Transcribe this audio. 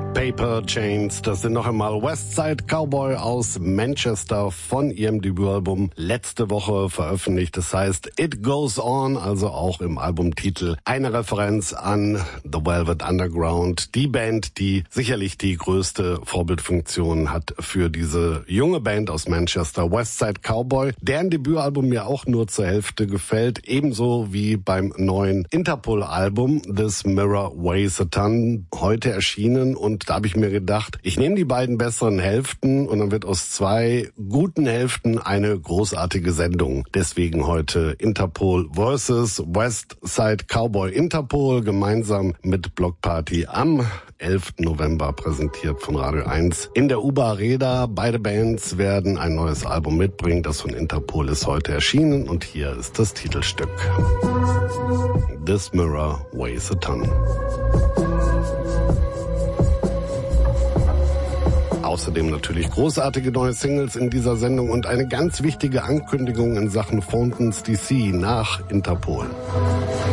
Paper Chains, das sind noch einmal Westside Cowboy aus Manchester von ihrem Debütalbum letzte Woche veröffentlicht. Das heißt It Goes On, also auch im Albumtitel eine Referenz an The Velvet Underground, die Band, die sicherlich die größte Vorbildfunktion hat für diese junge Band aus Manchester, Westside Cowboy, deren Debütalbum mir auch nur zur Hälfte gefällt, ebenso wie beim neuen Interpol-Album This Mirror Weighs a Ton, heute erschienen. Und da habe ich mir gedacht, ich nehme die beiden besseren Hälften und dann wird aus zwei guten Hälften eine großartige Sendung. Deswegen heute Interpol vs. Westside Cowboy. Interpol gemeinsam mit Blockparty am 11. November präsentiert von Radio 1 in der UBA Arena. Beide Bands werden ein neues Album mitbringen. Das von Interpol ist heute erschienen und hier ist das Titelstück. This Mirror Weighs a Ton. Außerdem natürlich großartige neue Singles in dieser Sendung und eine ganz wichtige Ankündigung in Sachen Fountains DC nach Interpol.